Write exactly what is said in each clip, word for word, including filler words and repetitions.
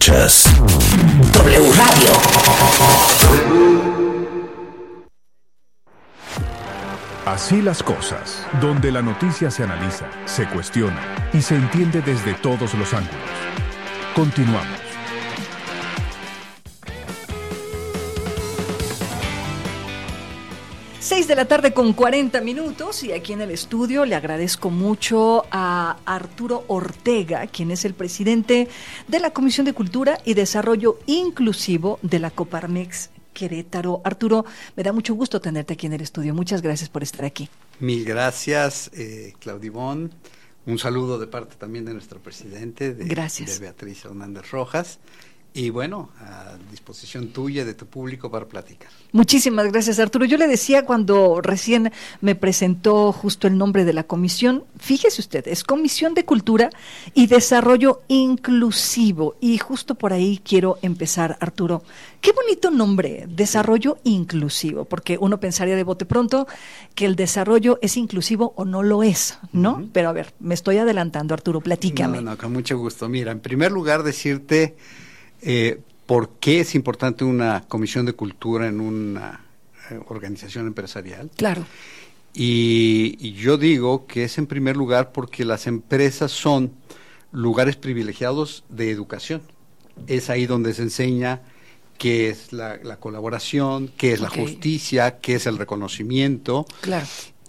Escuchas W Radio. Así las cosas, donde la noticia se analiza, se cuestiona y se entiende desde todos los ángulos. Continuamos. Seis de la tarde con cuarenta minutos y aquí en el estudio le agradezco mucho a Arturo Ortega, quien es el presidente de la Comisión de Cultura y Desarrollo Inclusivo de la Coparmex Querétaro. Arturo, me da mucho gusto tenerte aquí en el estudio. Muchas gracias por estar aquí. Mil gracias, eh, Claudibón. Un saludo de parte también de nuestro presidente, de, gracias. de Beatriz Hernández Rojas. Y bueno, a disposición tuya, de tu público, para platicar. Muchísimas gracias, Arturo. Yo le decía cuando recién me presentó justo el nombre de la comisión, fíjese usted, es Comisión de Cultura y Desarrollo Inclusivo. Y justo por ahí quiero empezar, Arturo. Qué bonito nombre, Desarrollo Inclusivo, porque uno pensaría de bote pronto que el desarrollo es inclusivo o no lo es, ¿no? Uh-huh. Pero a ver, me estoy adelantando, Arturo, platícame. No, no, con mucho gusto. Mira, en primer lugar decirte... Eh, ¿Por qué es importante una comisión de cultura en una eh, organización empresarial? Claro. Y, y yo digo que es en primer lugar porque las empresas son lugares privilegiados de educación. Es ahí donde se enseña qué es la, la colaboración, qué es okay. la justicia, qué es el reconocimiento. Claro.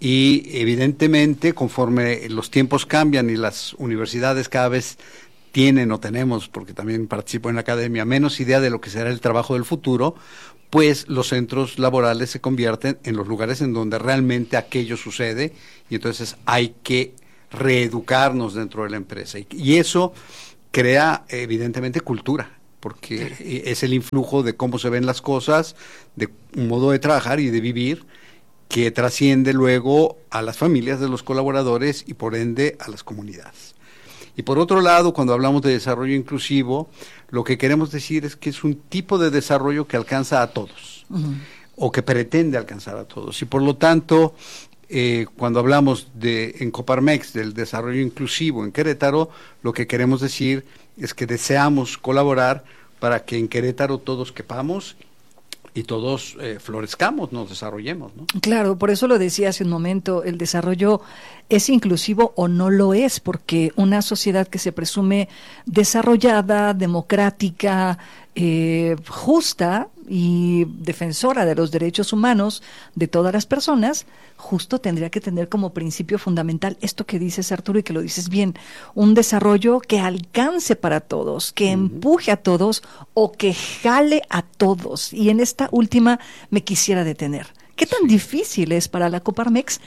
Y evidentemente, conforme los tiempos cambian y las universidades cada vez tienen o tenemos, porque también participo en la academia, menos idea de lo que será el trabajo del futuro, pues los centros laborales se convierten en los lugares en donde realmente aquello sucede, y entonces hay que reeducarnos dentro de la empresa. Y, y eso crea evidentemente cultura, porque claro. es el influjo de cómo se ven las cosas, de un modo de trabajar y de vivir, que trasciende luego a las familias de los colaboradores y por ende a las comunidades. Y por otro lado, cuando hablamos de desarrollo inclusivo, lo que queremos decir es que es un tipo de desarrollo que alcanza a todos, uh-huh. o que pretende alcanzar a todos. Y por lo tanto, eh, cuando hablamos de en Coparmex del desarrollo inclusivo en Querétaro, lo que queremos decir es que deseamos colaborar para que en Querétaro todos quepamos y todos eh, florezcamos, nos desarrollemos, ¿no? Claro, por eso lo decía hace un momento, el desarrollo es inclusivo o no lo es, porque una sociedad que se presume desarrollada, democrática, eh, justa y defensora de los derechos humanos de todas las personas, justo tendría que tener como principio fundamental esto que dices, Arturo, y que lo dices bien, un desarrollo que alcance para todos, que uh-huh. empuje a todos o que jale a todos. Y en esta última me quisiera detener. ¿Qué tan difícil es para la Coparmex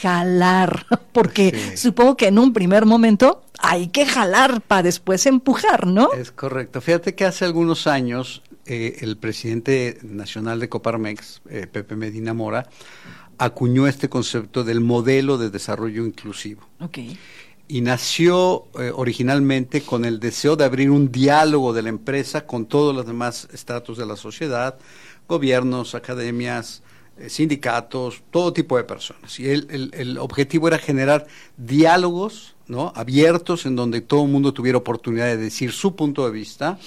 jalar? Porque sí. supongo que en un primer momento hay que jalar para después empujar, ¿no? Es correcto. Fíjate que hace algunos años eh, el presidente nacional de Coparmex, eh, Pepe Medina Mora, acuñó este concepto del modelo de desarrollo inclusivo. Okay. Y nació eh, originalmente con el deseo de abrir un diálogo de la empresa con todos los demás estratos de la sociedad, gobiernos, academias, eh, sindicatos, todo tipo de personas. Y el, el, el objetivo era generar diálogos, ¿no?, abiertos en donde todo el mundo tuviera oportunidad de decir su punto de vista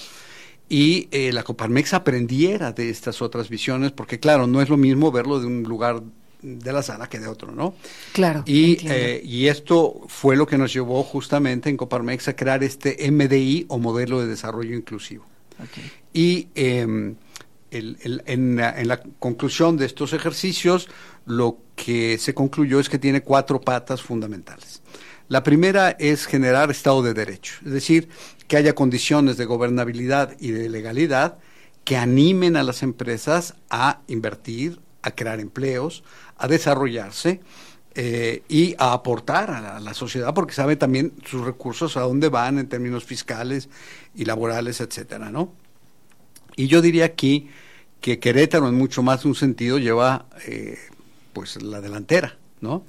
y eh, la Coparmex aprendiera de estas otras visiones, porque claro, no es lo mismo verlo de un lugar de la sala que de otro, ¿no? Claro. Y, eh, y esto fue lo que nos llevó justamente en Coparmex a crear este M D I o modelo de desarrollo inclusivo. Okay. Y eh, el, el, en, la, en la conclusión de estos ejercicios, lo que se concluyó es que tiene cuatro patas fundamentales. La primera es generar Estado de Derecho, es decir, que haya condiciones de gobernabilidad y de legalidad que animen a las empresas a invertir, a crear empleos, a desarrollarse eh, y a aportar a la, a la sociedad, porque sabe también sus recursos a dónde van en términos fiscales y laborales, etcétera, ¿no? Y yo diría aquí que Querétaro, en mucho más de un sentido, lleva eh, pues la delantera, ¿no?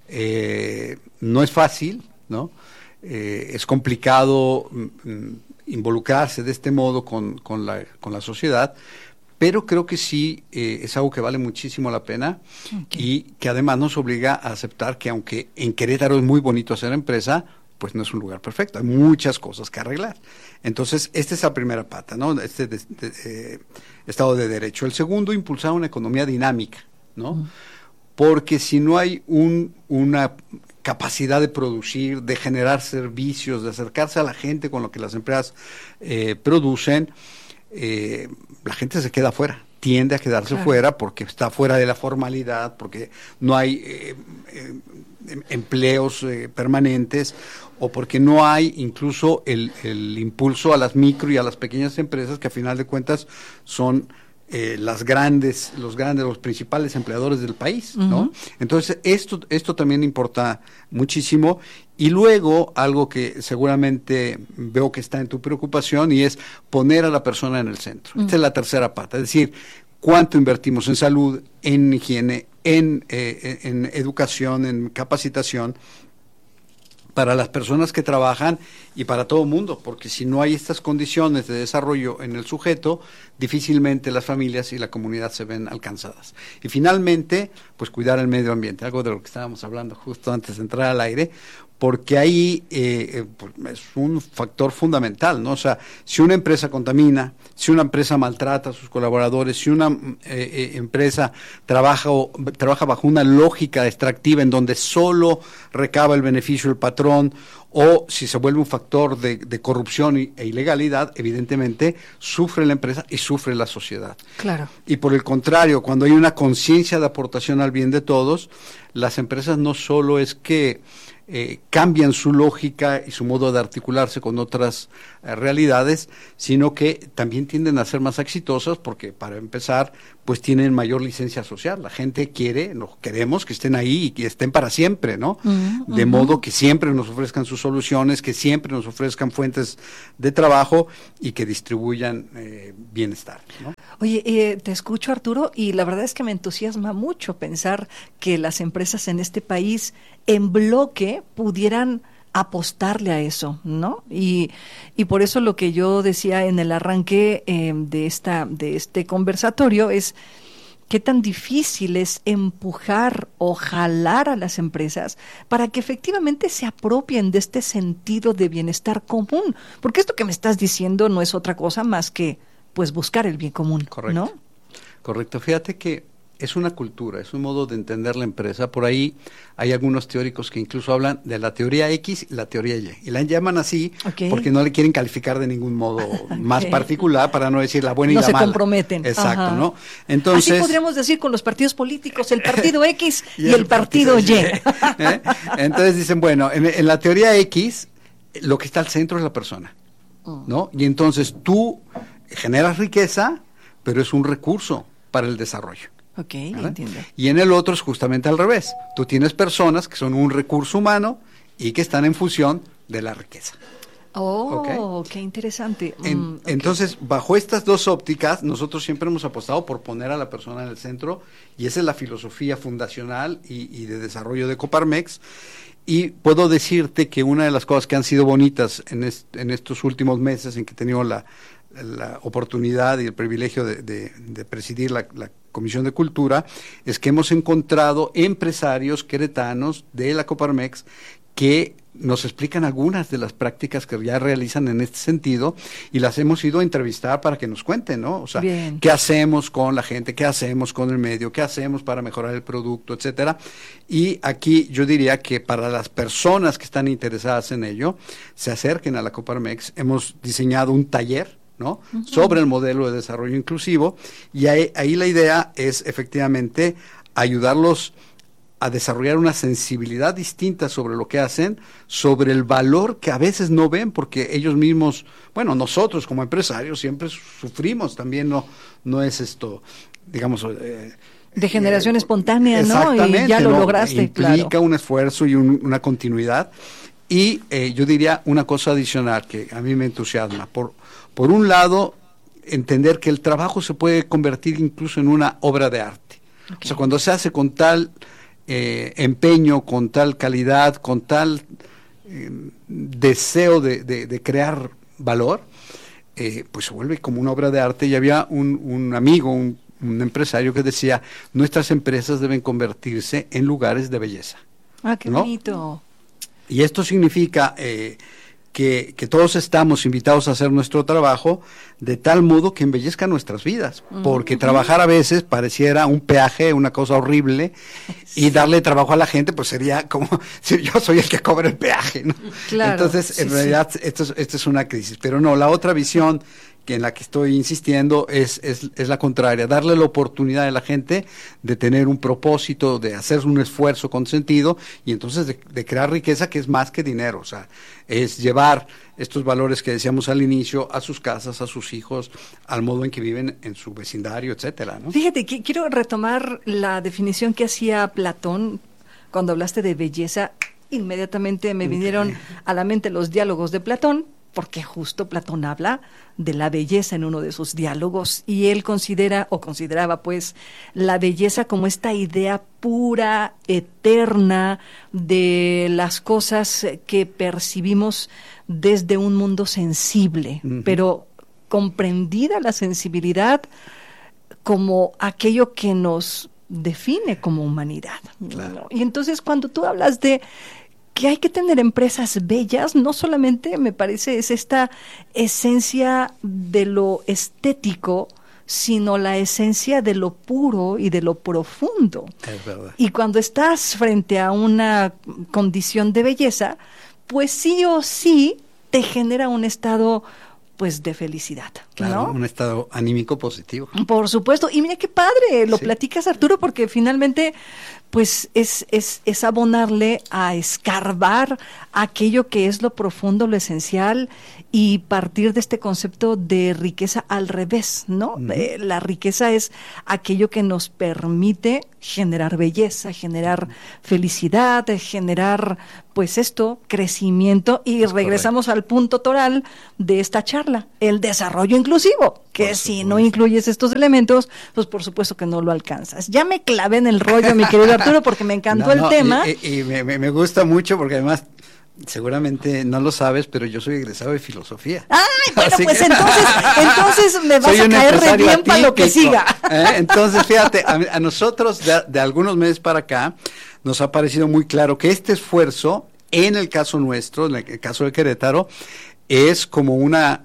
Eh, no es fácil, ¿no? Eh, es complicado mm, involucrarse de este modo con, con, la, con la sociedad, pero creo que sí eh, es algo que vale muchísimo la pena. Okay. Y que además nos obliga a aceptar que aunque en Querétaro es muy bonito hacer empresa, pues no es un lugar perfecto, hay muchas cosas que arreglar. Entonces, esta es la primera pata, ¿no? Este de, de, eh, Estado de Derecho. El segundo, impulsar una economía dinámica, ¿no? Uh-huh. Porque si no hay un, una capacidad de producir, de generar servicios, de acercarse a la gente con lo que las empresas eh, producen, eh, la gente se queda fuera, tiende a quedarse claro. fuera porque está fuera de la formalidad, porque no hay eh, eh, empleos eh, permanentes, o porque no hay incluso el, el impulso a las micro y a las pequeñas empresas, que a final de cuentas son eh, las grandes, los grandes, los principales empleadores del país, uh-huh. ¿no? Entonces esto, esto también importa muchísimo. Y luego, algo que seguramente veo que está en tu preocupación, y es poner a la persona en el centro. Uh-huh. Esta es la tercera pata, es decir, cuánto invertimos en salud, en higiene, en, eh, en educación, en capacitación, para las personas que trabajan y para todo el mundo, porque si no hay estas condiciones de desarrollo en el sujeto, difícilmente las familias y la comunidad se ven alcanzadas. Y finalmente, pues cuidar el medio ambiente, algo de lo que estábamos hablando justo antes de entrar al aire, porque ahí eh, pues es un factor fundamental, ¿no? O sea, si una empresa contamina, si una empresa maltrata a sus colaboradores, si una eh, eh, empresa trabaja, o, trabaja bajo una lógica extractiva en donde solo recaba el beneficio el patrón, o si se vuelve un factor de, de corrupción y, e ilegalidad, evidentemente sufre la empresa y sufre la sociedad. Claro. Y por el contrario, cuando hay una conciencia de aportación al bien de todos, las empresas no solo es que Eh, cambian su lógica y su modo de articularse con otras eh, realidades, sino que también tienden a ser más exitosas porque, para empezar, pues tienen mayor licencia social. La gente quiere, nos queremos que estén ahí y que estén para siempre, ¿no? Uh-huh. De modo que siempre nos ofrezcan sus soluciones, que siempre nos ofrezcan fuentes de trabajo y que distribuyan eh, bienestar, ¿no? Oye, eh, te escucho, Arturo, y la verdad es que me entusiasma mucho pensar que las empresas en este país en bloque pudieran apostarle a eso, ¿no? Y, y por eso lo que yo decía en el arranque eh, de esta de este conversatorio es qué tan difícil es empujar o jalar a las empresas para que efectivamente se apropien de este sentido de bienestar común, porque esto que me estás diciendo no es otra cosa más que pues buscar el bien común, correcto, ¿no? Correcto. Fíjate que es una cultura, es un modo de entender la empresa. Por ahí hay algunos teóricos que incluso hablan de la teoría X y la teoría Y. Y la llaman así okay. porque no le quieren calificar de ningún modo más okay. particular, para no decir la buena y no la se mala. No se comprometen. Exacto, Ajá. ¿no? Entonces, así podríamos decir con los partidos políticos, el partido X y, y el, el partido, partido Y. ¿Eh? Entonces dicen, bueno, en, en la teoría X, lo que está al centro es la persona, ¿no? Y entonces tú generas riqueza, pero es un recurso para el desarrollo. Ok, ¿verdad? Entiendo. Y en el otro es justamente al revés. Tú tienes personas que son un recurso humano y que están en función de la riqueza. Oh, okay. Qué interesante. En, mm, okay. Entonces, bajo estas dos ópticas, nosotros siempre hemos apostado por poner a la persona en el centro, y esa es la filosofía fundacional y, y de desarrollo de Coparmex. Y puedo decirte que una de las cosas que han sido bonitas en, est, en estos últimos meses en que he tenido la, la oportunidad y el privilegio de, de, de presidir la, la Comisión de Cultura, es que hemos encontrado empresarios queretanos de la Coparmex que nos explican algunas de las prácticas que ya realizan en este sentido, y las hemos ido a entrevistar para que nos cuenten, ¿no? O sea, Bien. ¿Qué hacemos con la gente? ¿Qué hacemos con el medio? ¿Qué hacemos para mejorar el producto? Etcétera. Y aquí yo diría que para las personas que están interesadas en ello, se acerquen a la Coparmex. Hemos diseñado un taller, ¿no? Uh-huh. Sobre el modelo de desarrollo inclusivo, y ahí, ahí la idea es efectivamente ayudarlos a desarrollar una sensibilidad distinta sobre lo que hacen, sobre el valor que a veces no ven, porque ellos mismos, bueno, nosotros como empresarios siempre sufrimos también, no no es esto, digamos... Eh, de generación eh, espontánea, ¿no? Y ya lo ¿no? lograste, Implica claro. un esfuerzo y un, una continuidad. Y eh, yo diría una cosa adicional que a mí me entusiasma. Por, por un lado, entender que el trabajo se puede convertir incluso en una obra de arte. Okay. O sea, cuando se hace con tal... Eh, empeño, con tal calidad, con tal eh, deseo de, de, de crear valor, eh, pues se vuelve como una obra de arte. Y había un, un amigo, un, un empresario que decía, nuestras empresas deben convertirse en lugares de belleza. Ah, qué ¿no? bonito. Y esto significa eh, que, que todos estamos invitados a hacer nuestro trabajo de tal modo que embellezca nuestras vidas, porque uh-huh. trabajar a veces pareciera un peaje, una cosa horrible, sí. y darle trabajo a la gente pues sería como si yo soy el que cobra el peaje, ¿no? Claro, Entonces, sí, en realidad, sí. esto, es, esto es una crisis. Pero no, la otra visión que en la que estoy insistiendo es, es, es la contraria, darle la oportunidad a la gente de tener un propósito, de hacer un esfuerzo con sentido, y entonces de, de crear riqueza, que es más que dinero, o sea, es llevar estos valores que decíamos al inicio a sus casas, a sus hijos, al modo en que viven en su vecindario, etcétera, ¿no? Fíjate, que quiero retomar la definición que hacía Platón cuando hablaste de belleza. Inmediatamente me vinieron okay. a la mente los diálogos de Platón, porque justo Platón habla de la belleza en uno de sus diálogos, y él considera, o consideraba pues, la belleza como esta idea pura, eterna, de las cosas que percibimos desde un mundo sensible, uh-huh. pero comprendida la sensibilidad como aquello que nos define como humanidad. Claro. ¿No? Y entonces cuando tú hablas de que hay que tener empresas bellas, no solamente me parece es esta esencia de lo estético, sino la esencia de lo puro y de lo profundo. Es verdad. Y cuando estás frente a una condición de belleza, pues sí o sí te genera un estado pues de felicidad, claro, ¿no? Un estado anímico positivo. Por supuesto, y mira qué padre, lo sí. platicas, Arturo, porque finalmente pues es, es, es abonarle a escarbar aquello que es lo profundo, lo esencial, y partir de este concepto de riqueza al revés, ¿no? Uh-huh. Eh, la riqueza es aquello que nos permite generar belleza, generar felicidad, generar, pues esto, crecimiento, y es regresamos correcto. Al punto toral de esta charla, el desarrollo inclusivo, que por si supuesto. No incluyes estos elementos, pues por supuesto que no lo alcanzas. Ya me clavé en el rollo, mi querido Arturo, porque me encantó no, no, el tema. Y, y, y me, me gusta mucho, porque además seguramente no lo sabes, pero yo soy egresado de filosofía. Ay, bueno, pues que... entonces, entonces me vas a caer re bien para lo que siga. ¿Eh? Entonces, fíjate, a, a nosotros de, de algunos meses para acá nos ha parecido muy claro que este esfuerzo, en el caso nuestro, en el caso de Querétaro, es como una,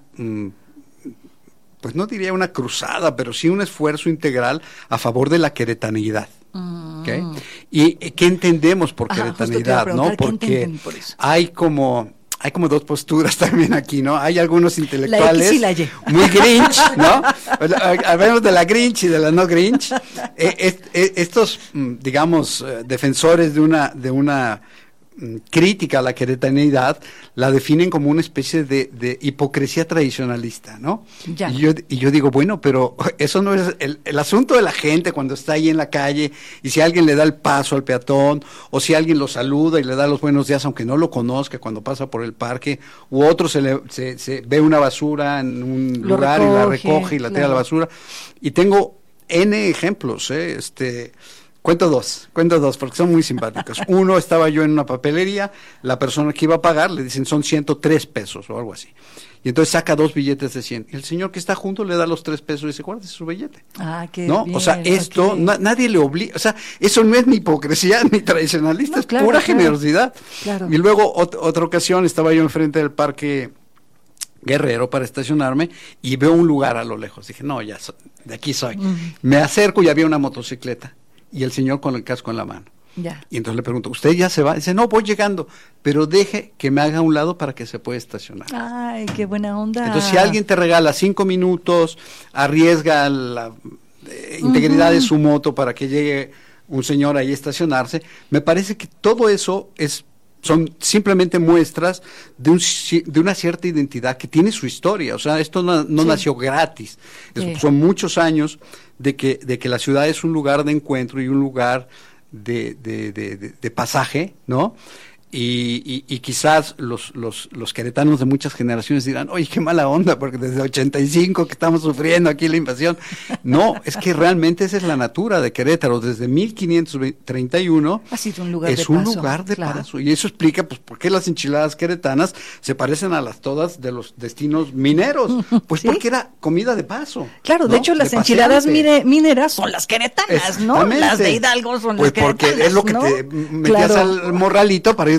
pues no diría una cruzada, pero sí un esfuerzo integral a favor de la queretanidad. ¿Okay? ¿Y qué entendemos por Ajá, queretanidad? ¿No? Porque por hay como hay como dos posturas también aquí, ¿no? Hay algunos intelectuales la X y la Y. muy Grinch, ¿no? Hablemos de la Grinch y de la no Grinch. Eh, est, eh, estos, digamos, eh, defensores de una de una crítica a la queretanidad la definen como una especie de, de hipocresía tradicionalista, ¿no? Ya. Y yo, y yo digo, bueno, pero eso no es el, el asunto de la gente cuando está ahí en la calle, y si alguien le da el paso al peatón, o si alguien lo saluda y le da los buenos días aunque no lo conozca cuando pasa por el parque, u otro se le se, se ve una basura en un lo lugar recoge, y la recoge y la claro. tira a la basura. Y tengo N ejemplos, ¿eh? Este... Cuento dos, cuento dos, porque son muy simpáticos. Uno, estaba yo en una papelería, la persona que iba a pagar le dicen son ciento tres pesos o algo así. Y entonces saca dos billetes de cien. Y el señor que está junto le da los tres pesos y dice, guárdese su billete. Ah, qué ¿no? bien. O sea, esto, okay. na, nadie le obliga, o sea, eso no es ni hipocresía ni tradicionalista, no, es claro, pura claro, generosidad. Claro. Y luego, ot, otra ocasión, estaba yo enfrente del Parque Guerrero para estacionarme y veo un lugar a lo lejos. Dije, no, ya, so, de aquí soy. Uh-huh. Me acerco y había una motocicleta. Y el señor con el casco en la mano. Ya. Y entonces le pregunto, ¿usted ya se va? Dice, no, voy llegando, pero deje que me haga a un lado para que se pueda estacionar. Ay, qué buena onda. Entonces, si alguien te regala cinco minutos, arriesga la eh, integridad uh-huh. de su moto para que llegue un señor ahí a estacionarse, me parece que todo eso es son simplemente muestras de, un, de una cierta identidad que tiene su historia. O sea, esto no, no sí. nació gratis. Es, sí. Son muchos años de que, de que la ciudad es un lugar de encuentro y un lugar de, de, de, de, de pasaje, ¿no? Y, y, y quizás los, los, los queretanos de muchas generaciones dirán, oye, qué mala onda, porque desde ochenta y cinco que estamos sufriendo aquí la invasión. No, es que realmente esa es la natura de Querétaro. Desde mil quinientos treinta y uno ha sido un lugar es de un paso, lugar de claro. paso. Y eso explica pues por qué las enchiladas queretanas se parecen a las todas de los destinos mineros. Pues ¿sí? porque era comida de paso. Claro, ¿no? De hecho las de enchiladas mine, mineras son las queretanas, ¿no? Las de Hidalgo son pues las queretanas. Porque es lo que ¿no? te metías claro. al morralito para ir de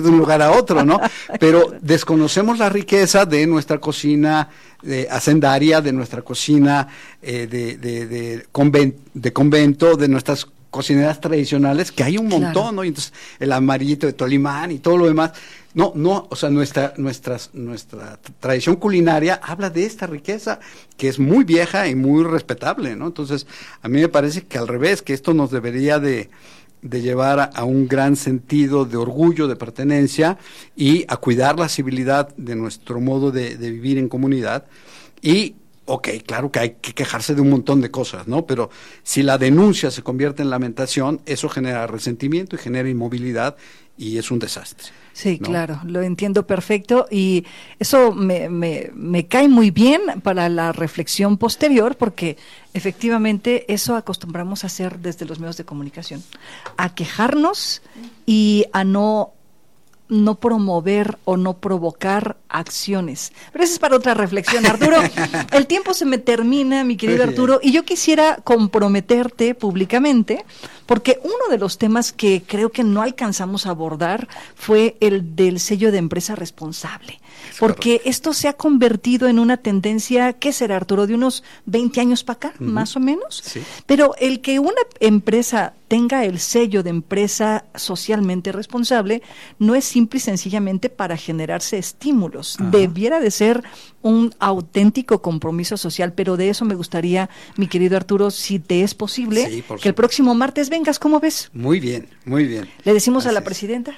de un lugar a otro, ¿no? Pero desconocemos la riqueza de nuestra cocina eh, hacendaria, de nuestra cocina eh, de, de, de, conven, de convento, de nuestras cocineras tradicionales, que hay un montón, claro. ¿no? Y entonces el amarillito de Tolimán y todo lo demás. No, no, o sea, nuestra, nuestras, nuestra tradición culinaria habla de esta riqueza que es muy vieja y muy respetable, ¿no? Entonces, a mí me parece que al revés, que esto nos debería de, de llevar a, a un gran sentido de orgullo, de pertenencia y a cuidar la civilidad de nuestro modo de, de vivir en comunidad. Y, ok, claro que hay que quejarse de un montón de cosas, ¿no? Pero si la denuncia se convierte en lamentación, eso genera resentimiento y genera inmovilidad y es un desastre. Sí, ¿no? Claro, lo entiendo perfecto y eso me, me, me cae muy bien para la reflexión posterior porque efectivamente eso acostumbramos a hacer desde los medios de comunicación, a quejarnos y a no no promover o no provocar acciones. Pero eso es para otra reflexión, Arturo. El tiempo se me termina, mi querido Arturo, y yo quisiera comprometerte públicamente, porque uno de los temas que creo que no alcanzamos a abordar fue el del sello de empresa responsable. Porque correcto. Esto se ha convertido en una tendencia, ¿qué será, Arturo? De unos veinte años para acá, uh-huh. más o menos. Sí. Pero el que una empresa tenga el sello de empresa socialmente responsable no es simple y sencillamente para generarse estímulos. Ajá. Debiera de ser un auténtico compromiso social, pero de eso me gustaría, mi querido Arturo, si te es posible, sí, que supuesto. El próximo martes vengas, ¿cómo ves? Muy bien, muy bien. ¿Le decimos Así a la es. presidenta?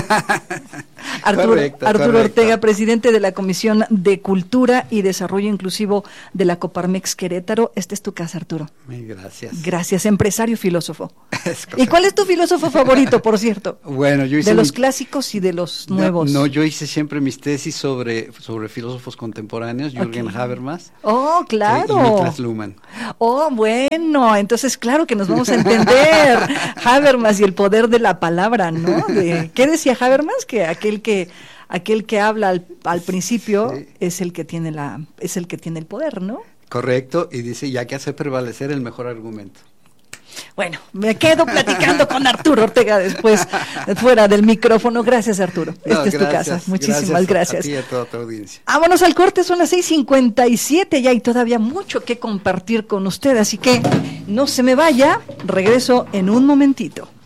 Arturo, correcto, Arturo correcto. Ortega, presidente de la Comisión de Cultura y Desarrollo Inclusivo de la Coparmex Querétaro. Esta es tu casa, Arturo. Muy gracias. Gracias, empresario filósofo. ¿Y cuál es tu filósofo favorito, por cierto? Bueno, yo hice de los mi... clásicos y de los nuevos. No, no, yo hice siempre mis tesis sobre, sobre filósofos contemporáneos, Jürgen okay. Habermas. Oh, claro. Eh, y Niklas Luhmann. Oh, bueno, entonces claro que nos vamos a entender. Habermas y el poder de la palabra, ¿no? De, ¿qué decía Habermas? Que aquel que aquel que habla al, al principio sí. es el que tiene la es el que tiene el poder, ¿no? Correcto, y dice, ya que hace prevalecer el mejor argumento. Bueno, me quedo platicando con Arturo Ortega después, fuera del micrófono. Gracias, Arturo. No, Esta es gracias, tu casa. Muchísimas gracias. gracias. A ti y a toda tu audiencia. Vámonos al corte, son las seis cincuenta y siete, ya hay todavía mucho que compartir con usted, así que no se me vaya, regreso en un momentito.